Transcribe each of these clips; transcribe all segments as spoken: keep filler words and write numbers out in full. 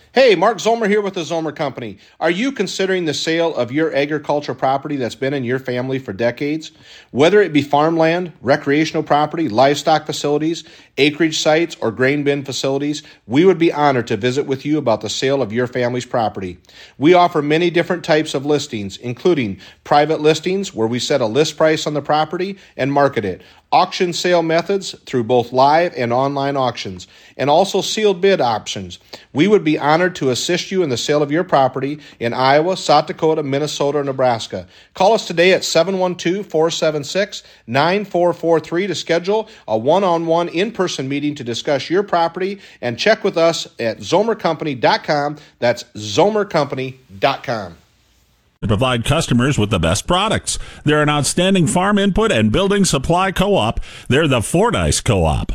Hey, Mark Zomer here with the Zomer Company. Are you considering the sale of your agricultural property that's been in your family for decades? Whether it be farmland, recreational property, livestock facilities, acreage sites, or grain bin facilities, we would be honored to visit with you about the sale of your family's property. We offer many different types of listings, including private listings where we set a list price on the property and market it, auction sale methods through both live and online auctions, and also sealed bid options. We would be honored to assist you in the sale of your property in Iowa, South Dakota, Minnesota, or Nebraska. Call us today at seven one two, four seven six, nine four four three to schedule a one-on-one in-person meeting to discuss your property, and check with us at zomer company dot com. That's zomer company dot com. To provide customers with the best products. They're an outstanding farm input and building supply co-op. They're the Fordyce Co-op.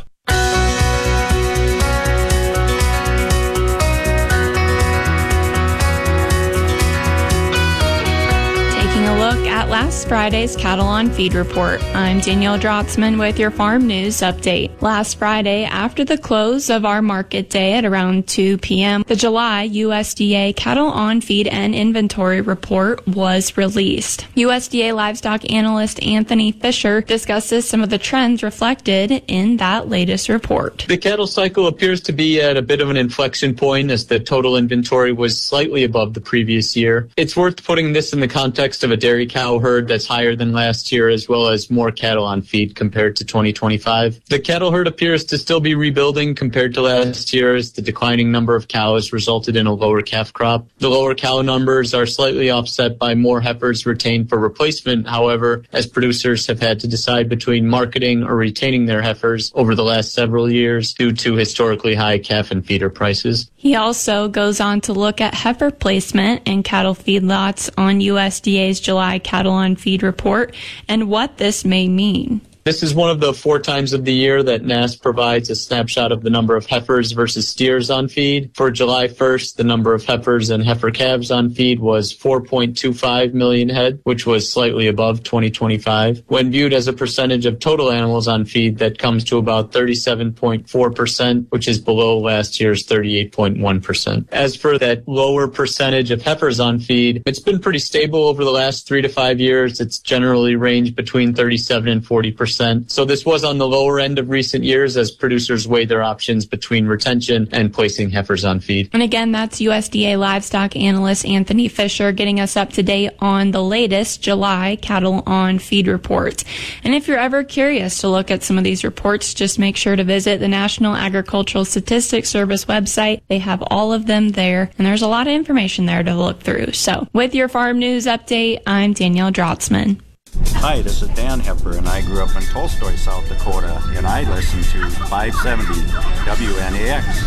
Taking a look at last Friday's Cattle on Feed report. I'm Danielle Drotzman with your Farm News Update. Last Friday, after the close of our market day at around two p.m., the July U S D A Cattle on Feed and Inventory report was released. U S D A livestock analyst Anthony Fisher discusses some of the trends reflected in that latest report. The cattle cycle appears to be at a bit of an inflection point as the total inventory was slightly above the previous year. It's worth putting this in the context of a dairy cow herd that's higher than last year, as well as more cattle on feed compared to twenty twenty-five. The cattle herd appears to still be rebuilding compared to last year, as the declining number of cows resulted in a lower calf crop. The lower cow numbers are slightly offset by more heifers retained for replacement, however, as producers have had to decide between marketing or retaining their heifers over the last several years due to historically high calf and feeder prices. He also goes on to look at heifer placement and cattle feedlots on U S D A's July Cattle on Feed report and what this may mean. This is one of the four times of the year that N A S provides a snapshot of the number of heifers versus steers on feed. For July first, the number of heifers and heifer calves on feed was four point two five million head, which was slightly above twenty twenty-five. When viewed as a percentage of total animals on feed, that comes to about thirty-seven point four percent, which is below last year's thirty-eight point one percent. As for that lower percentage of heifers on feed, it's been pretty stable over the last three to five years. It's generally ranged between thirty-seven and forty percent. So this was on the lower end of recent years as producers weigh their options between retention and placing heifers on feed. And again, that's U S D A livestock analyst Anthony Fisher getting us up to date on the latest July Cattle on Feed reports. And if you're ever curious to look at some of these reports, just make sure to visit the National Agricultural Statistics Service website. They have all of them there, and there's a lot of information there to look through. So with your Farm News Update, I'm Danielle Drotzman. Hi, this is Dan Hepper, and I grew up in Tolstoy, South Dakota, and I listen to five seventy W N A X.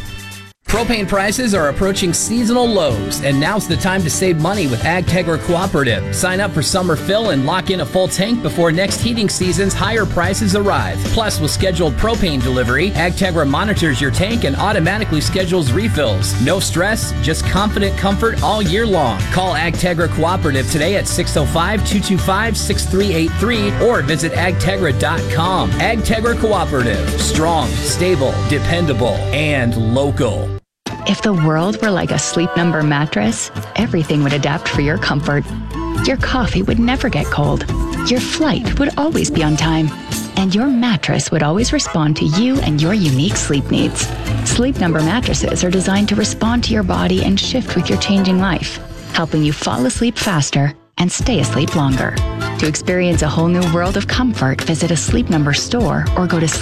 Propane prices are approaching seasonal lows, and now's the time to save money with AgTegra Cooperative. Sign up for summer fill and lock in a full tank before next heating season's higher prices arrive. Plus, with scheduled propane delivery, AgTegra monitors your tank and automatically schedules refills. No stress, just confident comfort all year long. Call AgTegra Cooperative today at six oh five, two two five, six three eight three or visit agtegra dot com. AgTegra Cooperative. Strong, stable, dependable, and local. If the world were like a Sleep Number mattress, everything would adapt for your comfort. Your coffee would never get cold. Your flight would always be on time. And your mattress would always respond to you and your unique sleep needs. Sleep Number mattresses are designed to respond to your body and shift with your changing life, helping you fall asleep faster and stay asleep longer. To experience a whole new world of comfort, visit a Sleep Number store or go to